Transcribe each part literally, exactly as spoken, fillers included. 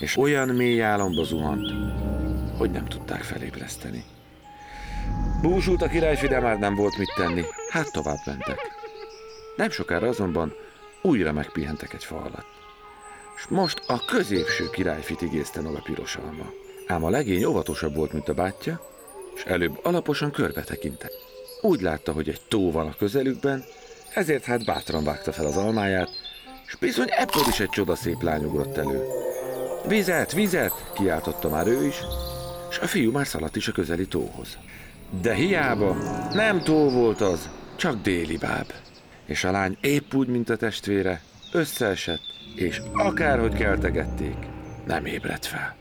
és olyan mély álomba zuhant, hogy nem tudták felébreszteni. Búsult a királyfi, de már nem volt mit tenni, hát tovább mentek. Nem sokára azonban újra megpihentek egy fa alatt. S most a középső királyfit igézte meg a piros alma. Ám a legény óvatosabb volt, mint a bátyja, és előbb alaposan körbe tekintett. Úgy látta, hogy egy tó van a közelükben, ezért hát bátran vágta fel az almáját, és bizony ebből is egy csodaszép lány ugrott elő. Vizet, vizet, kiáltotta már ő is, és a fiú már szaladt is a közeli tóhoz. De hiába, nem tó volt az, csak déli báb. És a lány épp úgy, mint a testvére, összeesett, és akárhogy keltegették, nem ébredt fel.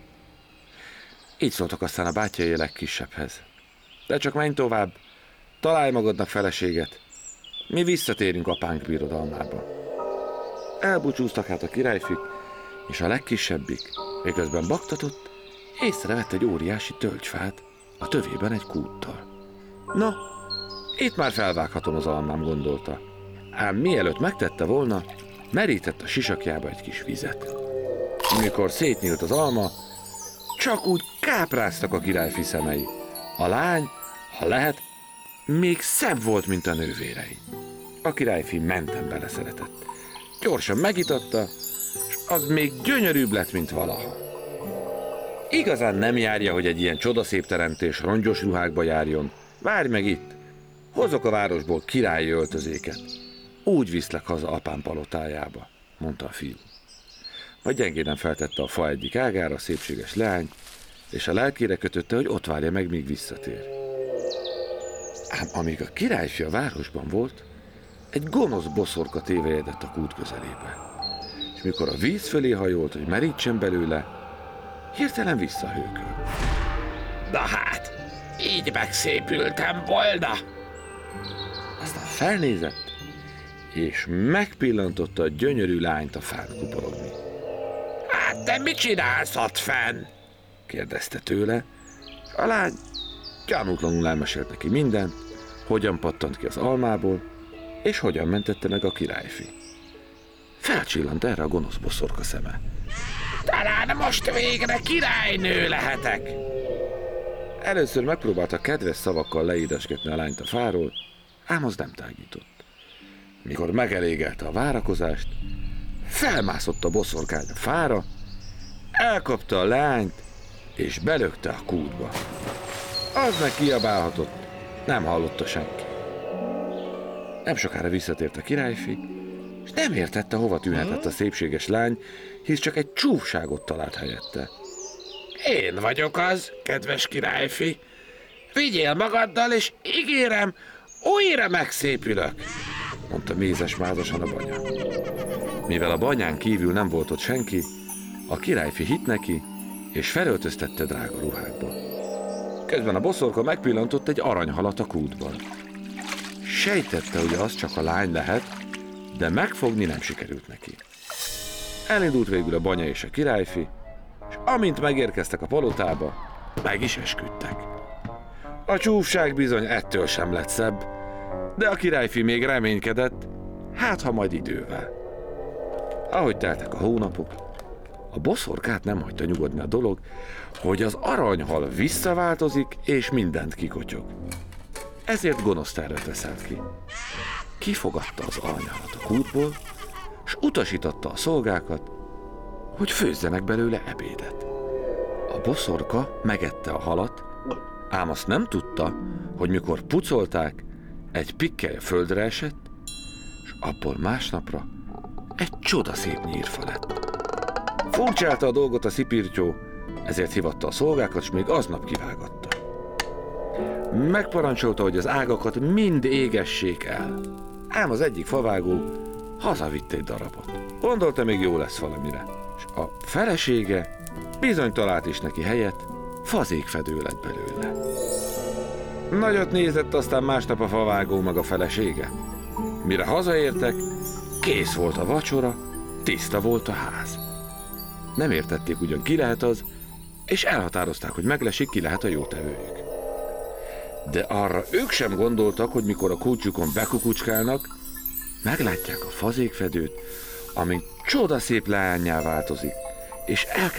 Így szóltak aztán a bátyjai a legkisebbhez. De csak menj tovább, találj magadnak feleséget, mi visszatérünk apánk birodalmába. Elbúcsúztak hát a királyfik, és a legkisebbik, miközben baktatott, észrevett egy óriási tölgyfát, a tövében egy kúttal. Na, itt már felvághatom az almám, gondolta. Ám mielőtt megtette volna, merített a sisakjába egy kis vizet. Mikor szétnyílt az alma, csak úgy kápráztak a királyfi szemei. A lány, ha lehet, még szebb volt, mint a nővérei. A királyfi menten beleszeretett. Gyorsan megitatta, és az még gyönyörűbb lett, mint valaha. Igazán nem járja, hogy egy ilyen csodaszép teremtés rongyos ruhákba járjon. Várj meg itt, hozok a városból királyi öltözéket. Úgy viszlek haza apám palotájába, mondta a fiú. Majd gyengéden feltette a fa egyik ágára a szépséges leány, és a lelkére kötötte, hogy ott várja meg, míg visszatér. Ám amíg a királyfi a városban volt, egy gonosz boszorka tévejedett a kút közelébe. És mikor a víz fölé hajolt, hogy merítsen belőle, hirtelen visszahőkölt. Na hát, így megszépültem volna! Aztán felnézett, és megpillantotta a gyönyörű lányt a fán kuporogni. Hát te mit csinálsz ott fenn? Kérdezte tőle. A lány gyanútlanul elmesélt neki mindent, hogyan pattant ki az almából, és hogyan mentette meg a királyfi. Felcsillant erre a gonosz boszorka szeme. Talán most végre királynő lehetek! Először megpróbálta kedves szavakkal leédesgetni a lányt a fáról, ám az nem tágított. Mikor megelégelte a várakozást, felmászott a boszorkány a fára, elkapta a lányt, és belökte a kútba. Az meg kiabálhatott, nem hallotta senki. Nem sokára visszatért a királyfi, és nem értette, hova tűnhetett a szépséges lány, hisz csak egy csúfságot talált helyette. Én vagyok az, kedves királyfi. Vigyél magaddal, és ígérem, újra megszépülök, mondta mézes-mázosan a banya. Mivel a banyán kívül nem volt ott senki, a királyfi hitt neki, és felöltöztette drága ruhákba. Közben a boszorka megpillantott egy aranyhalat a kútban. Sejtette, hogy az csak a lány lehet, de megfogni nem sikerült neki. Elindult végül a banya és a királyfi, és amint megérkeztek a palotába, meg is esküdtek. A csúfság bizony ettől sem lett szebb, de a királyfi még reménykedett, hát ha majd idővel. Ahogy teltek a hónapok, a boszorkát nem hagyta nyugodni a dolog, hogy az aranyhal visszaváltozik és mindent kikotyog. Ezért gonosz tervet veszelt ki. Kifogadta az aranyhalat a kútból, s utasította a szolgákat, hogy főzzenek belőle ebédet. A boszorka megette a halat, ám azt nem tudta, hogy mikor pucolták, egy pikkely a földre esett, és abból másnapra egy csodaszép nyírfa lett. Furcsálta a dolgot a szipirtyó, ezért hívatta a szolgákat, és még aznap kivágatta. Megparancsolta, hogy az ágakat mind égessék el. Ám az egyik favágó hazavitt egy darabot. Gondolta, még jó lesz valamire. És a felesége bizony talált is neki helyet, fazékfedő lett belőle. Nagyot nézett aztán másnap a favágó meg a felesége. Mire hazaértek, kész volt a vacsora, tiszta volt a ház. Nem értették ugyan, ki lehet az, és elhatározták, hogy meglesik, ki lehet a jótevőjük. De arra ők sem gondoltak, hogy mikor a kútjukon bekukucskálnak, meglátják a fazékfedőt, amint csodaszép leánnyá változik, és elkezd